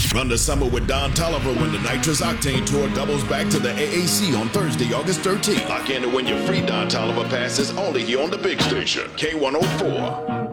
Run the summer with Don Tolliver when the Nitrous Octane Tour doubles back to the AAC on Thursday, August 13th. Lock in to win your free Don Tolliver passes only here on the big station, K104.